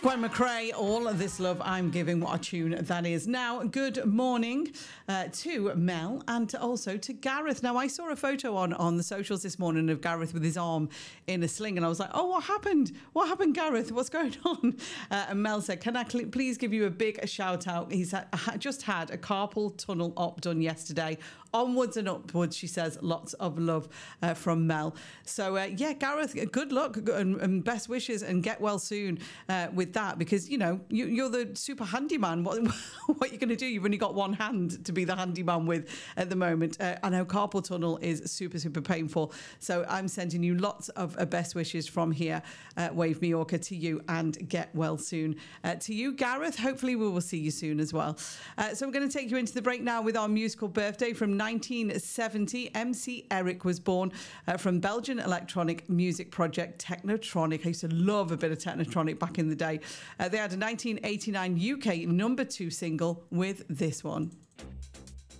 Gwen McRae, All This Love I'm Giving. What a tune that is. Now, good morning to Mel and also to Gareth. Now, I saw a photo on the socials this morning of Gareth with his arm in a sling, and I was like, oh, what happened? What happened, Gareth? What's going on? And Mel said, can I please give you a big shout out? He's just had a carpal tunnel op done yesterday. Onwards and upwards, she says. Lots of love from Mel. So, yeah, Gareth, good luck and best wishes, and get well soon with that, because, you know, you're the super handyman. What are you going to do? You've only got one hand to be the handyman with at the moment. I know carpal tunnel is super, super painful. So I'm sending you lots of best wishes from here, Wave Mallorca, to you, and get well soon to you, Gareth. Hopefully we will see you soon as well. So we're going to take you into the break now with our musical birthday. From 1970, MC Eric was born from Belgian electronic music project Technotronic. I used to love a bit of Technotronic back in the day. They had a 1989 UK #2 single with this one.